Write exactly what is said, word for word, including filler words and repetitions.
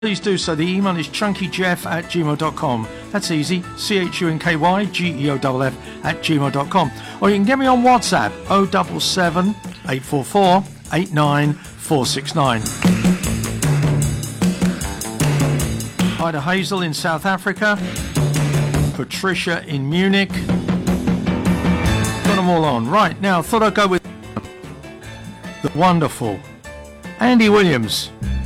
please do so. The email is chunkyjeff at gmail dot com. That's easy. C H U N K Y G E O F F at gmail dot com. Or you can get me on WhatsApp oh seven seven, eight four four, eight nine four six nine. Hi to Hazel in South Africa. Patricia in Munich. Got them all on. Right, now thought I'd go with the wonderful Andy Williams.